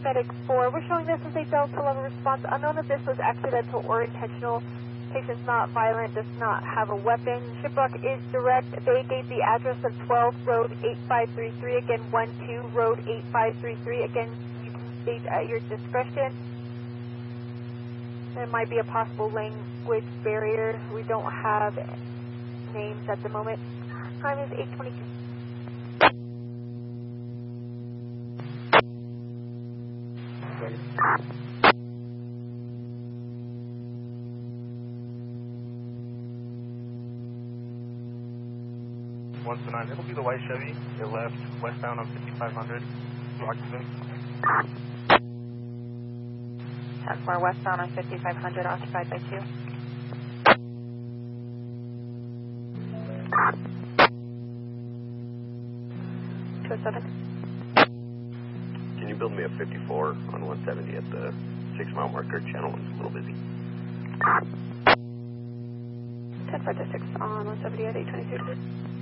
Medic 4, we're showing this as a Delta level response. Unknown if this was accidental or intentional. Patient's not violent, does not have a weapon. Shiprock is direct. They gave the address of 12 Road 8533. Again, 12 Road 8533. Again, you can state at your discretion. There might be a possible language barrier. We don't have names at the moment. Time is 8:22. One to nine. It'll be the white Chevy. It left westbound on 5500. Occupant. 10-4 westbound on 5500, occupied by 2. Can you build me a 54 on 170 at the 6 mile marker? Channel 1's a little busy. 10-4 to 6 on 170 at 822.